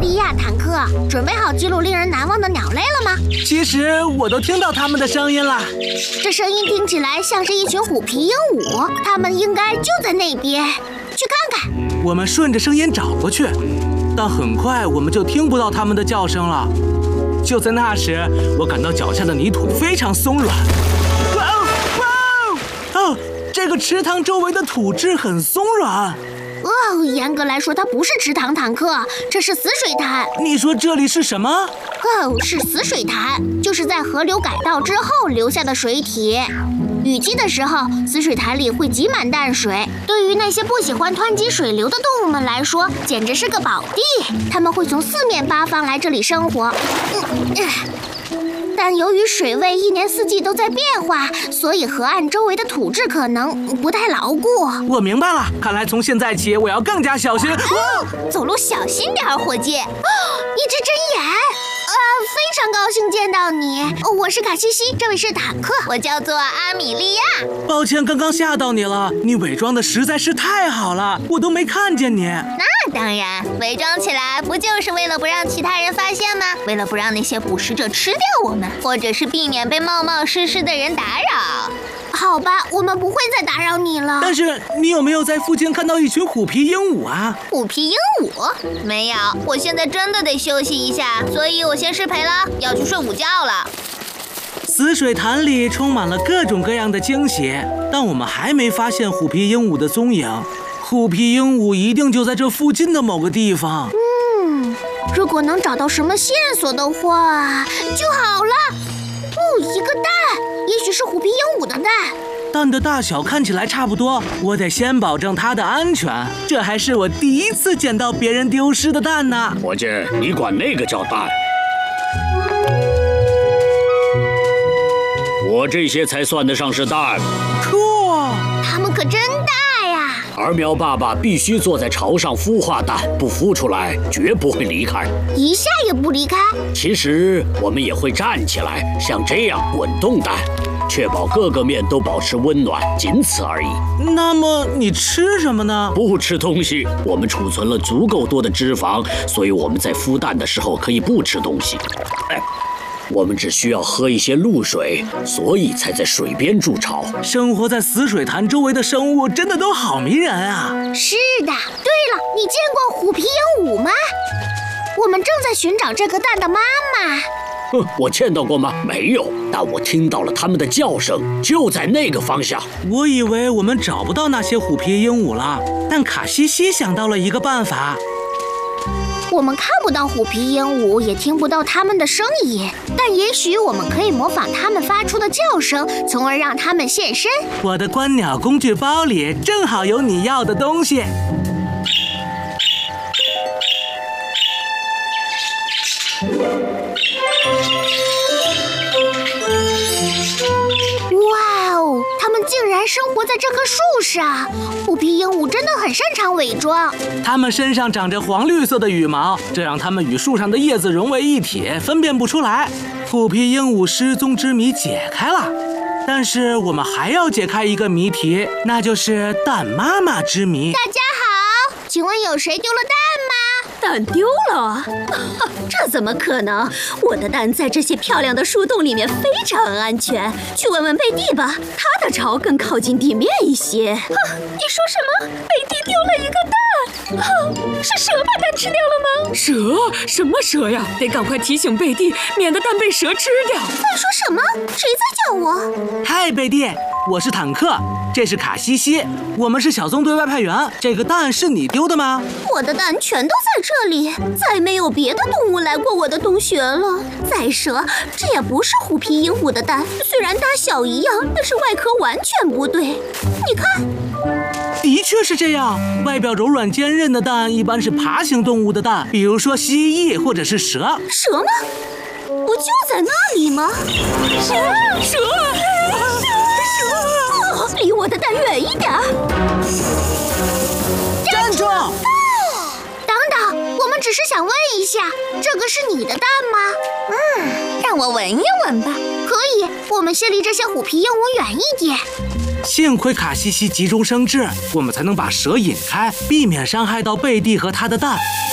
利亚，坦克，准备好记录令人难忘的鸟类了吗？ 其实我都听到它们的声音了。 这声音听起来像是一群虎皮鹦鹉，它们应该就在那边，去看看。 我们顺着声音找过去，但很快我们就听不到它们的叫声了。就在那时，我感到脚下的泥土非常松软。哇哦哇哦！哦，这个池塘周围的土质很松软。 哦，严格来说，它不是池塘，坦克，这是死水潭。 你说这里是什么？ 哦，是死水潭，就是在河流改道之后留下的水体。雨季的时候，死水潭里会积满淡水，对于那些不喜欢湍急水流的动物们来说，简直是个宝地。它们会从四面八方来这里生活。但由于水位一年四季都在变化，所以河岸周围的土质可能不太牢固。 我明白了，看来从现在起我要更加小心。 走路小心点，伙计。一只针眼。非常高兴见到你，我是卡西西，这位是坦克，我叫做阿米莉亚。 抱歉，刚刚吓到你了，你伪装的实在是太好了，我都没看见你。 那当然，伪装起来不就是为了不让其他人发现吗？为了不让那些捕食者吃掉我们，或者是避免被冒冒失失的人打扰。好吧，我们不会再打扰你了。 但是你有没有在附近看到一群虎皮鹦鹉啊？ 虎皮鹦鹉？没有，我现在真的得休息一下，所以我先失陪了，要去睡午觉了。 死水潭里充满了各种各样的惊喜，但我们还没发现虎皮鹦鹉的踪影。虎皮鹦鹉一定就在这附近的某个地方。 如果能找到什么线索的话就好了。一个蛋，也许是虎皮鹦鹉的蛋。 蛋的大小看起来差不多，我得先保证它的安全。这还是我第一次捡到别人丢失的蛋呢。 伙计，你管那个叫蛋？我这些才算得上是蛋。 它们可真大呀！ 儿苗爸爸必须坐在巢上孵化蛋，不孵出来绝不会离开， 一下也不离开。 其实我们也会站起来，像这样滚动蛋，确保各个面都保持温暖，仅此而已。 那么你吃什么呢？ 不吃东西，我们储存了足够多的脂肪，所以我们在孵蛋的时候可以不吃东西。我们只需要喝一些露水，所以才在水边筑巢。 生活在死水潭周围的生物真的都好迷人啊！ 是的。对了，你见过虎皮鹦鹉吗？我们正在寻找这个蛋的妈妈。 我见到过吗？没有，但我听到了它们的叫声，就在那个方向。 我以为我们找不到那些虎皮鹦鹉了，但卡西西想到了一个办法。 我们看不到虎皮鹦鹉，也听不到它们的声音，但也许我们可以模仿它们发出的叫声，从而让它们现身。 我的观鸟工具包里正好有你要的东西。 哇哦，它们竟然生活在这棵树上！虎皮鹦鹉真的很擅长伪装。 它们身上长着黄绿色的羽毛，这让它们与树上的叶子融为一体，分辨不出来。虎皮鹦鹉失踪之谜解开了，但是我们还要解开一个谜题，那就是蛋妈妈之谜。 大家好，请问有谁丢了蛋吗？ 蛋丢了？这怎么可能？我的蛋在这些漂亮的树洞里面非常安全。去问问贝蒂吧，他的巢更靠近地面一些。 你说什么？贝蒂丢了一个蛋？是蛇把蛋吃掉了吗？ 蛇？什么蛇呀？得赶快提醒贝蒂，免得蛋被蛇吃掉。 在说什么？谁在叫我？ 嗨，贝蒂，我是坦克，这是卡西西，我们是小纵队外派员。这个蛋是你丢的吗？ 我的蛋全都在这里，再没有别的动物来过我的洞穴了。再说，这也不是虎皮鹦鹉的蛋，虽然大小一样，但是外壳完全不对。你看， 的确是这样，外表柔软坚韧的蛋一般是爬行动物的蛋，比如说蜥蜴或者是蛇。 蛇吗？不就在那里吗？ 蛇！ 离我的蛋远一点！ 站住！ 等等，我们只是想问一下，这个是你的蛋吗？让我闻一闻吧。可以，我们先离这些虎皮鹦鹉远一点。 幸亏卡西西急中生智，我们才能把蛇引开，避免伤害到贝蒂和他的蛋。